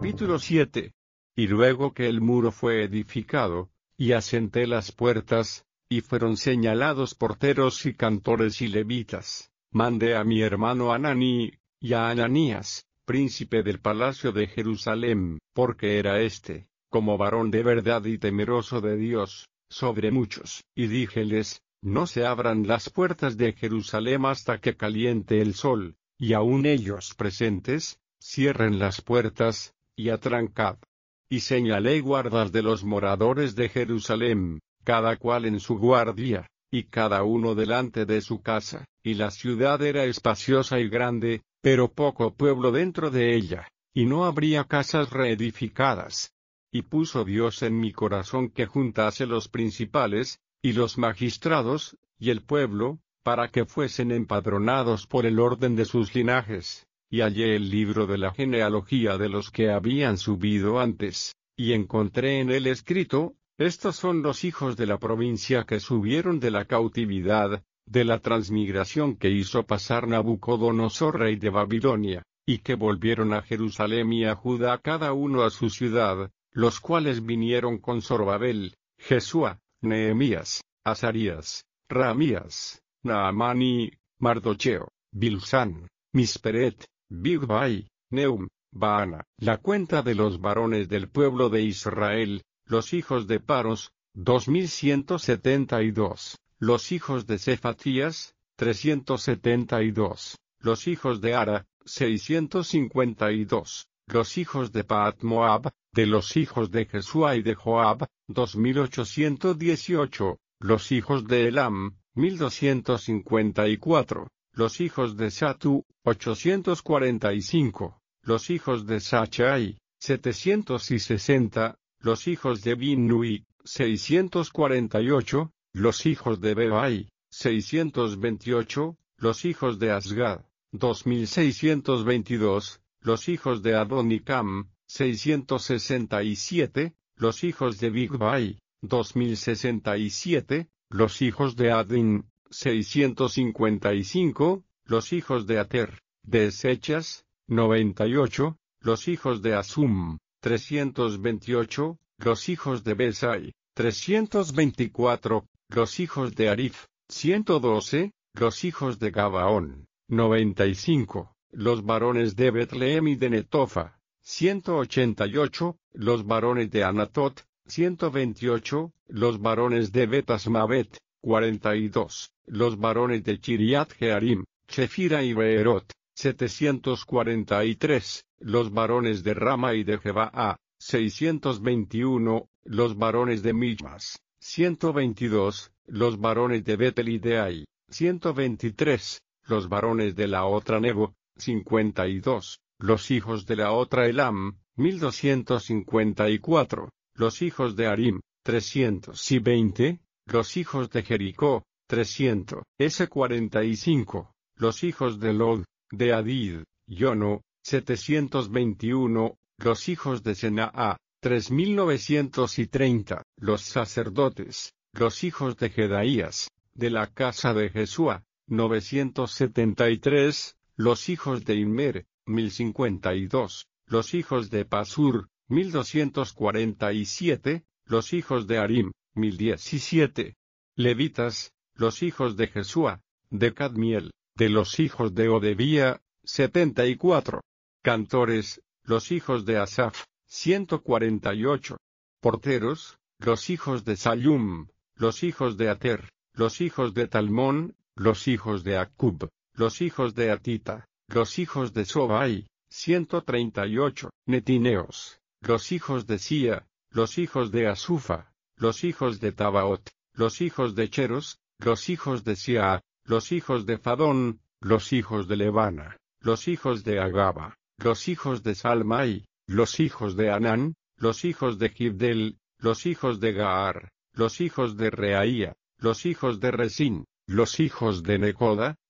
Capítulo 7. Y luego que el muro fue edificado, y asenté las puertas, y fueron señalados porteros y cantores y levitas, mandé a mi hermano Ananí, y a Ananías, príncipe del palacio de Jerusalén, porque era como varón de verdad y temeroso de Dios, sobre muchos. Y díjeles, no se abran las puertas de Jerusalén hasta que caliente el sol, y aun ellos presentes, cierren las puertas, y atrancad. Y señalé guardas de los moradores de Jerusalén, cada cual en su guardia, y cada uno delante de su casa, y la ciudad era espaciosa y grande, pero poco pueblo dentro de ella, y no habría casas reedificadas. Y puso Dios en mi corazón que juntase los principales, y los magistrados, y el pueblo, para que fuesen empadronados por el orden de sus linajes. Y hallé el libro de la genealogía de los que habían subido antes, y encontré en él escrito, estos son los hijos de la provincia que subieron de la cautividad, de la transmigración que hizo pasar Nabucodonosor rey de Babilonia, y que volvieron a Jerusalén y a Judá cada uno a su ciudad, los cuales vinieron con Zorobabel, Jesúa, Nehemías, Azarías, Ramías, Naamani, Mardocheo, Bilsán, Misperet, Bigvai, Neum, Baana. La cuenta de los varones del pueblo de Israel, los hijos de Paros, 2172. Los hijos de Cefatías, 372. Los hijos de Ara, 652. Los hijos de Paat Moab, de los hijos de Jesúa y de Joab, 2818. Los hijos de Elam, 1254. Los hijos de Satu, 845, los hijos de Sachai, 760, los hijos de Binnui, 648, los hijos de Bebai, 628, los hijos de Asgad, 2622, los hijos de Adonicam, 667, los hijos de Bigvai, 2067, los hijos de Adin, 655, los hijos de Ater, desechas, 98, los hijos de Asum, 328, los hijos de Besai, 324, los hijos de Arif, 112, los hijos de Gabaón, 95, los varones de Betlehem y de Netofa, 188, los varones de Anatot, 128, los varones de Betasmavet, 42, los varones de Chiriat Jearim, Chefira y Beerot, 743, los varones de Rama y de Jebaa, 621, los varones de Michmas, 122, los varones de Betel y de Ai, 123, los varones de la otra Nebo, 52, los hijos de la otra Elam, 1254, los hijos de Arim, 320, los hijos de Jericó, 300, S45, los hijos de Lod, de Adid, Yono, 721, los hijos de Senaa, 3930, los sacerdotes, los hijos de Jedaías, de la casa de Jesúa, 973, los hijos de Immer, 1052, los hijos de Pasur, 1247, los hijos de Arim, 1017. Levitas, los hijos de Jesúa, de Cadmiel, de los hijos de Odevía, 74. Cantores, los hijos de Asaf, 148. Porteros, los hijos de Salum, los hijos de Ater, los hijos de Talmón, los hijos de Acub, los hijos de Atita, los hijos de Sobai, 138. Netineos, los hijos de Sia, los hijos de Asufa, los hijos de Tabaot, los hijos de Cheros, los hijos de Sia, los hijos de Fadón, los hijos de Levana, los hijos de Agaba, los hijos de Salmai, los hijos de Anán, los hijos de Gibdel, los hijos de Gaar, los hijos de Reaía, los hijos de Resín, los hijos de Necoda,